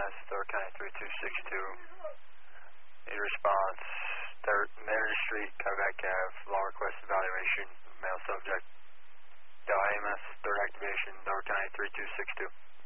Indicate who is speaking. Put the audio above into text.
Speaker 1: AMS, Door County 3262. In response, Mariner Street, Quebec Ave, law request evaluation, male subject. Del AMS, third activation, Door County 3262.